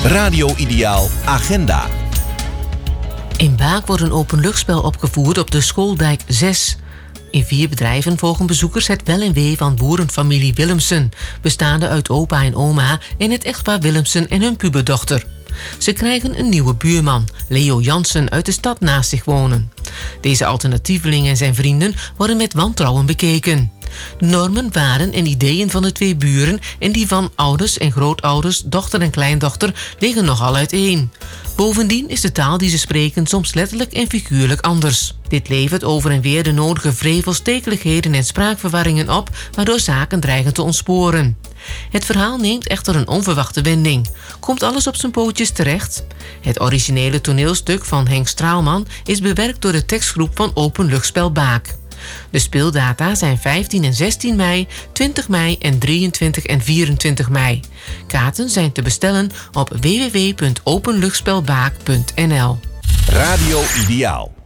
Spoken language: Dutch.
Radio Ideaal Agenda. In Baak wordt een openluchtspel opgevoerd op de Schooldijk 6. In 4 bedrijven volgen bezoekers het wel en wee van boerenfamilie Willemsen, bestaande uit opa en oma en het echtpaar Willemsen en hun puberdochter. Ze krijgen een nieuwe buurman, Leo Jansen, uit de stad naast zich wonen. Deze alternatieveling en zijn vrienden worden met wantrouwen bekeken. De normen, waarden en ideeën van de 2 buren en die van ouders en grootouders, dochter en kleindochter liggen nogal uiteen. Bovendien is de taal die ze spreken soms letterlijk en figuurlijk anders. Dit levert over en weer de nodige wrevel, stekeligheden en spraakverwarringen op, waardoor zaken dreigen te ontsporen. Het verhaal neemt echter een onverwachte wending. Komt alles op zijn pootjes terecht? Het originele toneelstuk van Henk Straalman is bewerkt door de tekstgroep van Openluchtspel Baak. De speeldata zijn 15 en 16 mei, 20 mei en 23 en 24 mei. Kaarten zijn te bestellen op www.openluchtspelbaak.nl. Radio Ideaal.